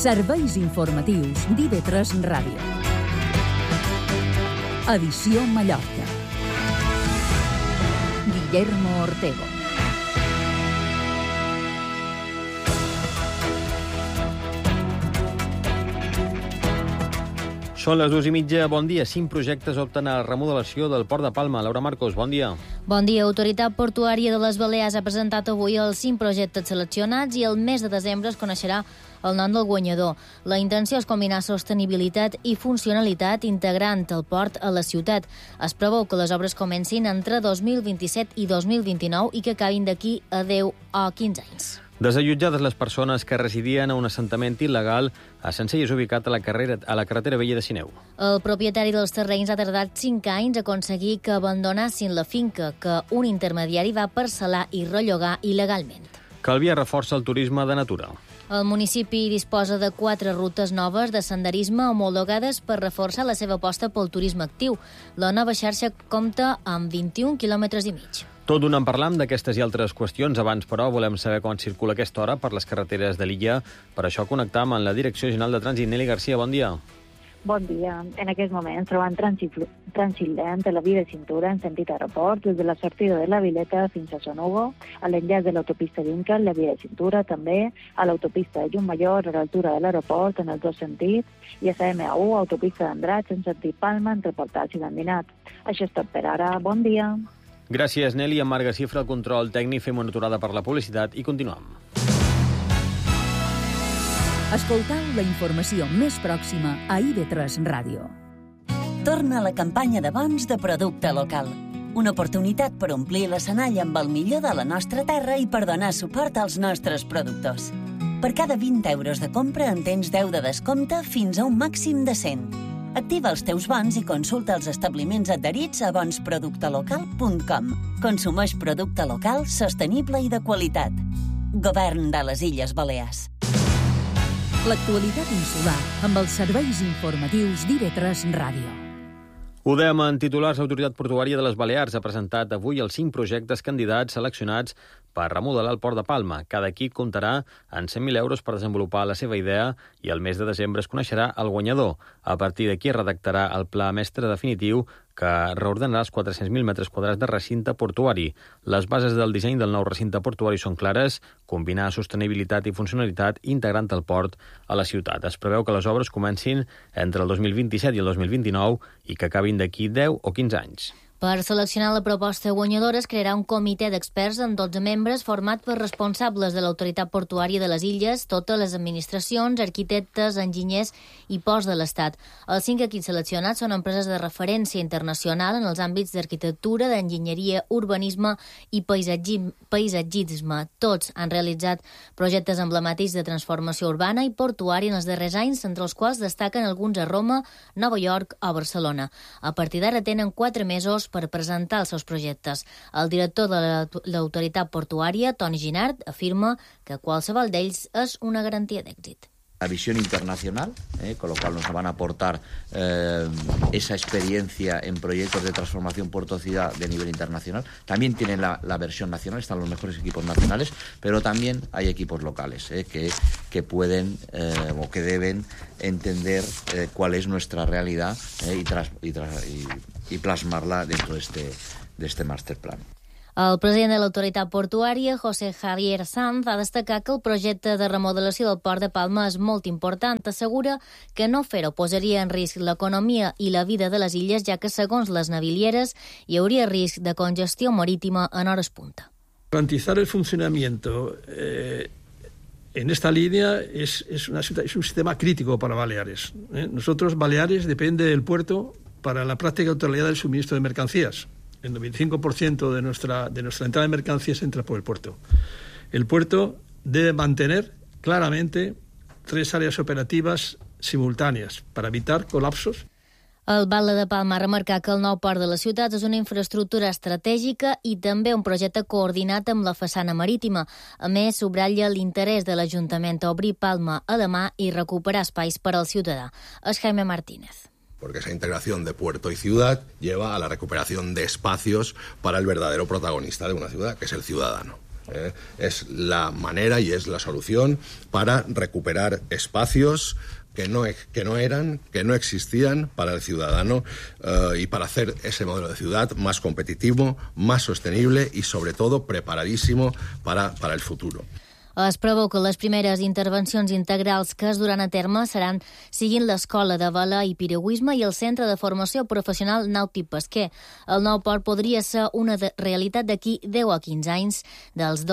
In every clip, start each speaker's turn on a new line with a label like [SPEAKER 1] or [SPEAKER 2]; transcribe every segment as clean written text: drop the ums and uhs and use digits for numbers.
[SPEAKER 1] Serveis informatius d'IV3 Ràdio. Edició Mallorca. Guillermo Ortego.
[SPEAKER 2] Són les 2:30, bon dia. 5 projectes opten a la remodelació del Port de Palma. Laura Marcos, bon dia.
[SPEAKER 3] Bon dia. Autoritat Portuària de les Balears ha presentat avui els 5 projectes seleccionats i el mes de desembre es coneixerà el nom del guanyador. La intenció és combinar sostenibilitat i funcionalitat integrant el port a la ciutat. Es preveu que les obres comencin entre 2027 i 2029 i que acabin d'aquí a 10 o 15 anys.
[SPEAKER 2] Desallotjades les persones que residien a un assentament il·legal a Sencelles, ubicat a la carretera vella de Sineu.
[SPEAKER 3] El propietari dels terrenys ha tardat 5 anys a aconseguir que abandonassin la finca que un intermediari va parcel·lar i rellogar il·legalment.
[SPEAKER 2] Calvià reforça el turisme de natura.
[SPEAKER 3] El municipi disposa de 4 rutes noves de senderisme homologades per reforçar la seva aposta pel turisme actiu. La nova xarxa compta amb 21 quilòmetres i mig.
[SPEAKER 2] Tot d'un en parlam d'aquestes i altres qüestions. Abans, però, volem saber com circula aquesta hora per les carreteres de l'illa. Per això connectam amb la Direcció General de Trànsit. Nelly Garcia, bon dia.
[SPEAKER 4] Bon dia. En aquest moment trobant trànsit lent a la via de cintura en sentit aeroport, des de la sortida de la Vileta fins a Son Hugo, a l'enllaç de l'autopista d'Incal, la via de cintura també, a l'autopista de Llumajor, a l'altura de l'aeroport, en els dos sentits, i a la M1, autopista d'Andratx, en sentit Palma, entre Portats i Landinat. Això és tot per ara. Bon dia.
[SPEAKER 2] Gràcies, Nelly. En Marga Cifra, el control tècnic, fem una aturada per la publicitat i continuem.
[SPEAKER 1] Escoltau la informació més pròxima a IV3 Ràdio.
[SPEAKER 5] Torna la campanya de bons de producte local. Una oportunitat per omplir l'escenari amb el millor de la nostra terra i per donar suport als nostres productors. Per cada 20 euros de compra en tens 10 de descompte fins a un màxim de 100. Activa els teus bons i consulta els establiments adherits a bonsproductelocal.com. Consumeix producte local, sostenible i de qualitat. Govern de les Illes Balears.
[SPEAKER 1] L'actualitat insular amb els serveis informatius d'IV3 Ràdio.
[SPEAKER 2] Ho dèiem en titulars. L'Autoritat Portuària de les Balears ha presentat avui els 5 projectes candidats seleccionats per remodelar el Port de Palma. Cada equip comptarà en 100.000 euros per desenvolupar la seva idea i el mes de desembre es coneixerà el guanyador. A partir d'aquí es redactarà el pla mestre definitiu que reordenarà els 400.000 metres quadrats de recinte portuari. Les bases del disseny del nou recinte portuari són clares: combinar sostenibilitat i funcionalitat integrant el port a la ciutat. Es preveu que les obres comencin entre el 2027 i el 2029 i que acabin d'aquí 10 o 15 anys.
[SPEAKER 3] Per seleccionar la proposta guanyadora es crearà un comitè d'experts amb 12 membres format per responsables de l'Autoritat Portuària de les Illes, totes les administracions, arquitectes, enginyers i ports de l'Estat. Els 5 equips seleccionats són empreses de referència internacional en els àmbits d'arquitectura, d'enginyeria, urbanisme i paisatgisme. Tots han realitzat projectes emblemàtics de transformació urbana i portuària en els darrers anys, entre els quals destaquen alguns a Roma, Nova York o Barcelona. A partir d'ara tenen 4 mesos per presentar els seus projectes. El director de l'Autoritat Portuària, Toni Ginard, afirma que qualsevol d'ells és una garantia d'èxit.
[SPEAKER 6] La visión internacional, con lo cual nos van a aportar esa experiencia en proyectos de transformación puerto-ciudad de nivel internacional. También tienen la versión nacional, están los mejores equipos nacionales, pero también hay equipos locales que pueden o que deben entender cuál es nuestra realidad y plasmarla dentro de este master plan.
[SPEAKER 3] El president de l'Autoritat Portuària, José Javier Sanz, ha destacat que el projecte de remodelació del Port de Palma és molt important. Assegura que no fer-ho posaria en risc l'economia i la vida de les illes, ja que, segons les navilieres, hi hauria risc de congestió marítima en hores punta.
[SPEAKER 7] Garantizar el funcionamiento en esta línea es un sistema crítico para Baleares. Nosotros, Baleares, depende del puerto para la práctica totalidad del suministro de mercancías. El 95% de nuestra entrada de mercancías entra por el puerto. El puerto debe mantener claramente 3 áreas operativas simultànies per evitar colapsos.
[SPEAKER 3] El Batlle de Palma ha remarcat que el nou port de la ciutat és una infraestructura estratègica i també un projecte coordinat amb la façana marítima. A més, subratlla l'interès de l'Ajuntament a obrir Palma a demà i recuperar espais per al ciutadà. És Jaime Martínez.
[SPEAKER 8] Porque esa integración de puerto y ciudad lleva a la recuperación de espacios para el verdadero protagonista de una ciudad, que es el ciudadano. Es la manera y es la solución para recuperar espacios que no existían para el ciudadano y para hacer ese modelo de ciudad más competitivo, más sostenible y, sobre todo, preparadísimo para el futuro.
[SPEAKER 3] Es preveu que les primeres intervencions integrals que es duran a terme seran seguint l'Escola de Vela i Piragüisme i el Centre de Formació Professional Nàutic Pesquer. El nou port podria ser una realitat d'aquí 10 a 15 anys. Dels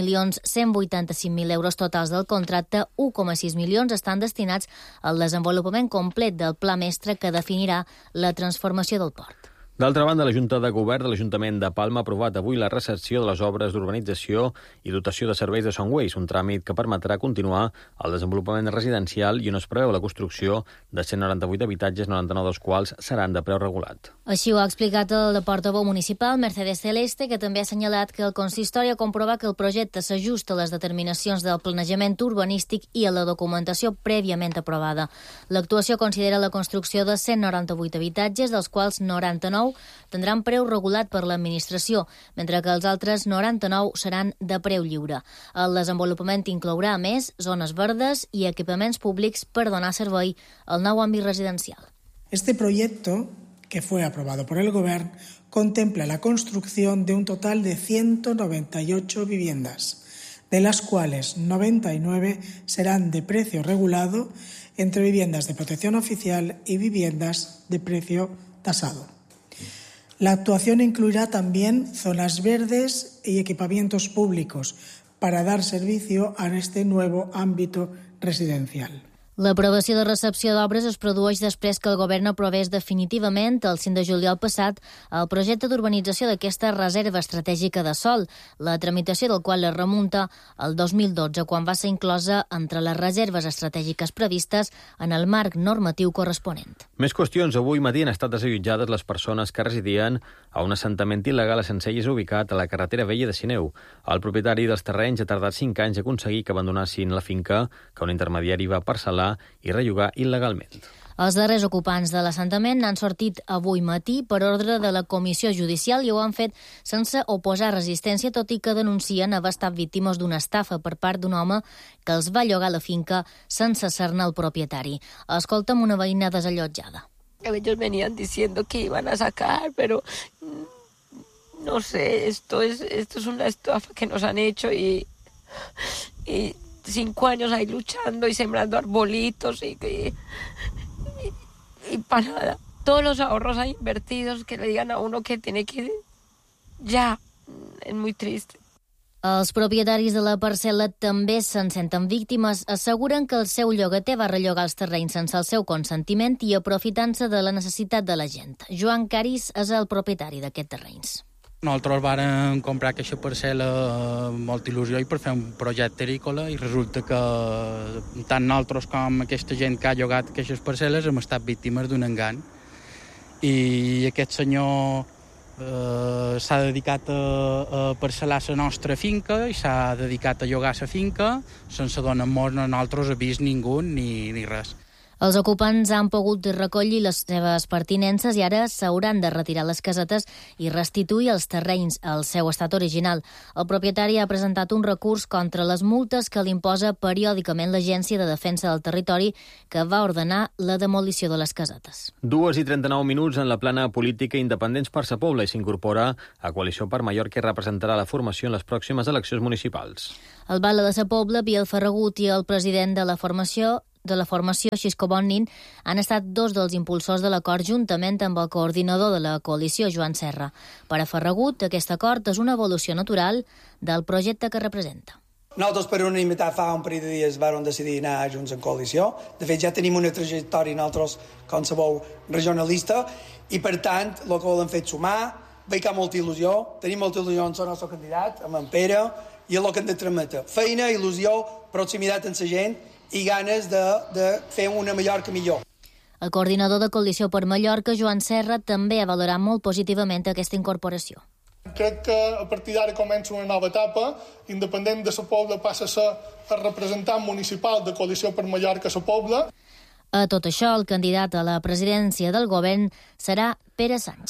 [SPEAKER 3] 2.185.000 euros totals del contracte, 1,6 milions estan destinats al desenvolupament complet del pla mestre que definirà la transformació del port.
[SPEAKER 2] D'altra banda, la Junta de Govern de l'Ajuntament de Palma ha aprovat avui la recepció de les obres d'urbanització i dotació de serveis de Soundways, un tràmit que permetrà continuar el desenvolupament residencial i on es preveu la construcció de 198 habitatges, 99 dels quals seran de preu regulat.
[SPEAKER 3] Així ho ha explicat el portaveu municipal, Mercedes Celeste, que també ha assenyalat que el consistori ha comprovat que el projecte s'ajusta a les determinacions del planejament urbanístic i a la documentació prèviament aprovada. L'actuació considera la construcció de 198 habitatges, dels quals 99 tindran preu regulat per l'administració, mentre que els altres 99 seran de preu lliure. El desenvolupament inclourà, a més, zones verdes i equipaments públics per donar servei al nou àmbit residencial.
[SPEAKER 9] Este proyecto, que fue aprobado por el Gobierno, contempla la construcción de un total de 198 viviendas, de las cuales 99 serán de precio regulado entre viviendas de protección oficial y viviendas de precio tasado. La actuación incluirá también zonas verdes y equipamientos públicos para dar servicio a este nuevo ámbito residencial.
[SPEAKER 3] L'aprovació de recepció d'obres es produeix després que el govern aprovés definitivament, el 5 de juliol passat, el projecte d'urbanització d'aquesta reserva estratègica de sòl, la tramitació del qual es remunta al 2012, quan va ser inclosa entre les reserves estratègiques previstes en el marc normatiu corresponent.
[SPEAKER 2] Més qüestions. Avui matí han estat desallotjades les persones que residien a un assentament il·legal a Sencelles ubicat a la carretera vella de Sineu. El propietari dels terrenys ha tardat 5 anys a aconseguir que abandonassin la finca que un intermediari va parcel·lar i rellogar il·legalment.
[SPEAKER 3] Els darrers ocupants de l'assentament n'han sortit avui matí per ordre de la comissió judicial i ho han fet sense oposar resistència, tot i que denuncien haver estat víctimes d'una estafa per part d'un home que els va llogar la finca sense ser-ne el propietari. Escolta'm una veïna desallotjada.
[SPEAKER 10] Ellos venían diciendo que iban a sacar, pero no sé, esto es una estafa que nos han hecho y 5 años ahí luchando y sembrando arbolitos y para nada. Todos los ahorros ahí invertidos, que le digan a uno que tiene que ya, es muy triste.
[SPEAKER 3] Els propietaris de la parcel·la també se'n senten víctimes. Asseguren que el seu llogater va rellogar els terrenys sense el seu consentiment i aprofitant-se de la necessitat de la gent. Joan Caris és el propietari d'aquests terrenys.
[SPEAKER 11] Nosaltres vàrem comprar aquesta parcel·la amb molta il·lusió i per fer un projecte agrícola i resulta que tant nosaltres com aquesta gent que ha llogat aquestes parcel·les hem estat víctimes d'un engany. I aquest senyor s'ha dedicat a parcel·lar la nostra finca i s'ha dedicat a llogar la finca sense donar-nos a nosaltres avís ningú ni res.
[SPEAKER 3] Els ocupants han pogut recollir les seves pertinences i ara s'hauran de retirar les casetes i restituir els terrenys al seu estat original. El propietari ha presentat un recurs contra les multes que li imposa periòdicament l'Agència de Defensa del Territori, que va ordenar la demolició de les casetes.
[SPEAKER 2] 2:39 en la plana política Independents per Sa Pobla i s'incorpora a Coalició per Mallorca i representarà la formació en les pròximes eleccions municipals.
[SPEAKER 3] El Bala de Sa Pobla, Biel Ferragut i el president de la formació, Xisco Bonnin, han estat dos dels impulsors de l'acord juntament amb el coordinador de la coalició, Joan Serra. Per a Ferragut, aquest acord és una evolució natural del projecte que representa.
[SPEAKER 12] Nosaltres per unanimitat fa un parell de dies vam decidir anar junts en coalició. De fet, ja tenim una trajectòria nosaltres, com sabeu, regionalista, i per tant, el que volem fer és sumar, veig que hi ha molta il·lusió, tenim molta il·lusió en el nostre candidat, amb en Pere, i és el que hem de transmetre. Feina, il·lusió, proximitat amb la gent, i ganes de fer una Mallorca millor.
[SPEAKER 3] El coordinador de Coalició per Mallorca, Joan Serra, també ha valorat molt positivament aquesta incorporació.
[SPEAKER 13] Crec que a partir d'ara comença una nova etapa. Independent de Sa Pobla passa a ser el representant municipal de Coalició per Mallorca a Sa Pobla.
[SPEAKER 3] A tot això, el candidat a la presidència del govern serà Pere Sánchez.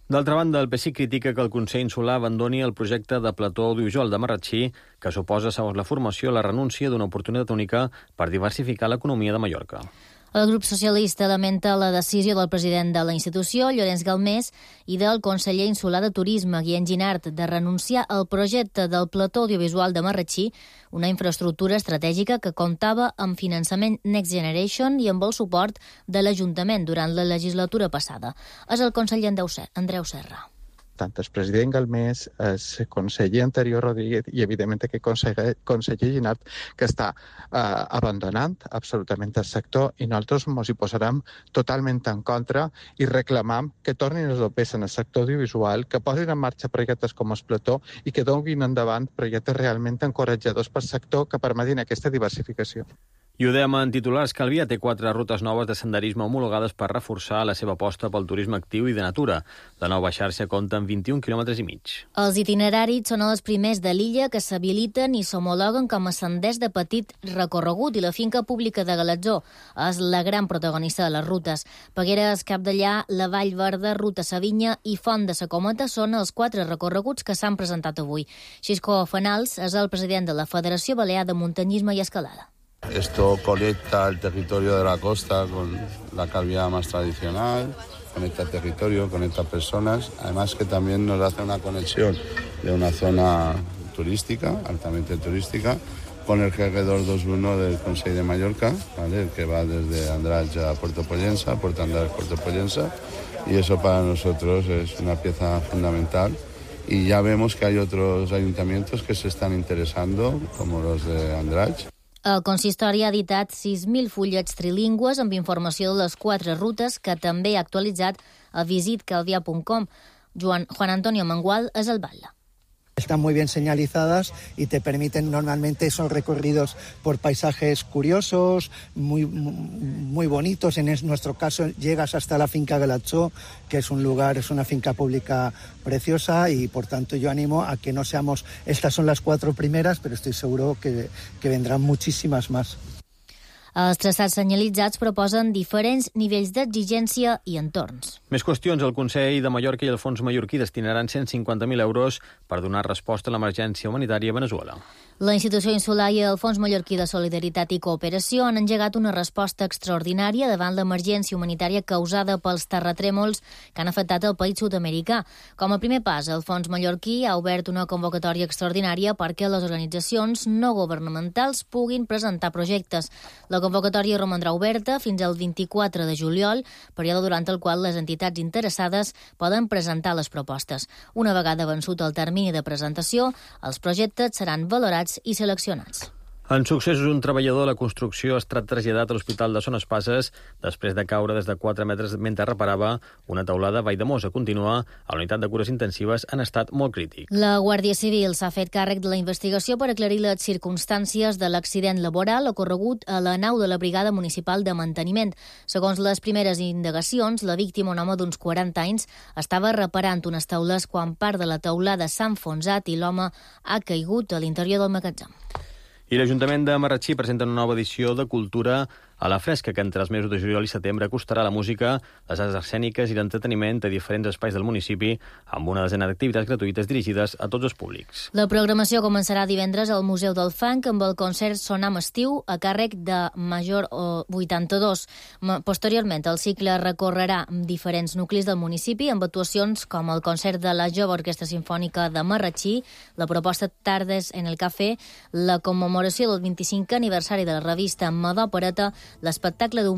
[SPEAKER 2] D'altra banda, el PSIC critica que el Consell Insular abandoni el projecte de plató audiovisual de Marratxí, que suposa, segons la formació, la renúncia d'una oportunitat única per diversificar l'economia de Mallorca.
[SPEAKER 3] El grup socialista lamenta la decisió del president de la institució, Llorenç Galmés, i del conseller insular de Turisme, Guillem Ginart, de renunciar al projecte del plató audiovisual de Marratxí, una infraestructura estratègica que comptava amb finançament Next Generation i amb el suport de l'Ajuntament durant la legislatura passada. És el conseller Andreu Serra.
[SPEAKER 14] Tant el president Galmés, el conseller anterior Rodríguez i, evidentment, aquest conseller Ginart, que està abandonant absolutament el sector, i nosaltres ens hi posarem totalment en contra i reclamam que tornin els opers en el sector audiovisual, que posin en marxa projectes com el plató i que donin endavant projectes realment encoratjadors pel sector que permetin aquesta diversificació.
[SPEAKER 2] I ho dèiem en titulars, Calvià té 4 rutes noves de senderisme homologades per reforçar la seva aposta pel turisme actiu i de natura. La nova xarxa compta amb 21 quilòmetres i mig.
[SPEAKER 3] Els itineraris són els primers de l'illa que s'habiliten i s'homologuen com a senders de petit recorregut, i la finca pública de Galatzó és la gran protagonista de les rutes. Pegueres, Capdellà, la Vall Verda, Ruta Savinya i Font de sa Cometa són els 4 recorreguts que s'han presentat avui. Xisco Fanals és el president de la Federació Balear de Muntanyisme i Escalada.
[SPEAKER 15] Esto conecta el territorio de la costa con la Calviá más tradicional, conecta territorio, conecta personas, además que también nos hace una conexión de una zona turística, altamente turística, con el GR221 del Consell de Mallorca, ¿vale? El que va desde Andratx a Puerto Pollença, Puerto Andratx, Puerto Pollença, y eso para nosotros es una pieza fundamental. Y ya vemos que hay otros ayuntamientos que se están interesando, como los de Andratx.
[SPEAKER 3] El consistori ha editat 6.000 fullets trilingües amb informació de les 4 rutes, que també ha actualitzat a visitcalvia.com. Juan Antonio Mangual és el batlle.
[SPEAKER 16] Están muy bien señalizadas y te permiten, normalmente son recorridos por paisajes curiosos, muy bonitos. En nuestro caso llegas hasta la finca Galatzó, que es una finca pública preciosa, y por tanto yo animo a que no seamos, estas son las 4 primeras, pero estoy seguro que vendrán muchísimas más.
[SPEAKER 3] Els traçats senyalitzats proposen diferents nivells d'exigència i entorns.
[SPEAKER 2] Més qüestions. El Consell de Mallorca i el Fons Mallorquí destinaran 150.000 euros per donar resposta a l'emergència humanitària a Venezuela.
[SPEAKER 3] La institució insular i el Fons Mallorquí de Solidaritat i Cooperació han engegat una resposta extraordinària davant l'emergència humanitària causada pels terratrèmols que han afectat el país sud-americà. Com a primer pas, el Fons Mallorquí ha obert una convocatòria extraordinària perquè les organitzacions no governamentals puguin presentar projectes. La convocatòria romandrà oberta fins al 24 de juliol, període durant el qual les entitats interessades poden presentar les propostes. Una vegada vençut el termini de presentació, els projectes seran valorats i seleccionats.
[SPEAKER 2] En successos, un treballador de la construcció ha estat traslladat a l'Hospital de Son Espases després de caure des de 4 metres mentre reparava una teulada a Valldemossa. Continua a la unitat de cures intensives en estat molt crític.
[SPEAKER 3] La Guàrdia Civil s'ha fet càrrec de la investigació per aclarir les circumstàncies de l'accident laboral ocorregut a la nau de la Brigada Municipal de Manteniment. Segons les primeres indagacions, la víctima, un home d'uns 40 anys, estava reparant unes taules quan part de la teulada s'ha enfonsat i l'home ha caigut a l'interior del magatzem.
[SPEAKER 2] I l'Ajuntament de Marratxí presenta una nova edició de Cultura a la Fresca, que entre els mesos de juliol i setembre acostarà la música, les arts escèniques i l'entreteniment a diferents espais del municipi, amb una desena d'activitats gratuïtes dirigides a tots els públics.
[SPEAKER 3] La programació començarà divendres al Museu del Fang amb el concert Sonam Estiu a càrrec de Major 82. Posteriorment, el cicle recorrerà diferents nuclis del municipi amb actuacions com el concert de la Jove Orquestra Simfònica de Marratxí, la proposta Tardes en el Cafè, la commemoració del 25è aniversari de la revista Madò Pereta, l'espectacle d'un